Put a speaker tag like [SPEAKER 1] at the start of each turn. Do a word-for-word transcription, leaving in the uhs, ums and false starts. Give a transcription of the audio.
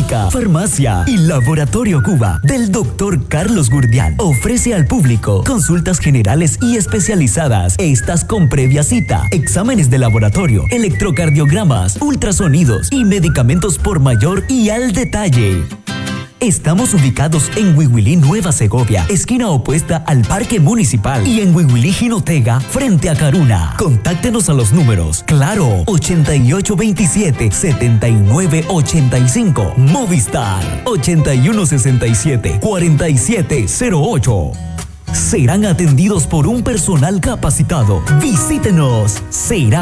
[SPEAKER 1] Clínica, Farmacia y Laboratorio Cuba del doctor Carlos Gurdián ofrece al público consultas generales y especializadas. Estas con previa cita, exámenes de laboratorio, electrocardiogramas, ultrasonidos y medicamentos por mayor y al detalle. Estamos ubicados en Huihuilí, Nueva Segovia, esquina opuesta al Parque Municipal, y en Huihuilí, Jinotega, frente a Caruna. Contáctenos a los números Claro ochenta y ocho veintisiete, setenta y nueve ochenta y cinco, Movistar ochenta y uno sesenta y siete, cuarenta y siete cero ocho. Serán atendidos por un personal capacitado. Visítenos. Será